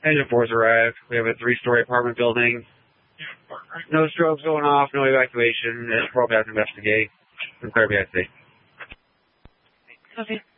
Engine 4's arrived. We have a 3-story apartment building. No strobes going off, no evacuation. We're about to investigate. Clear BIC. Okay.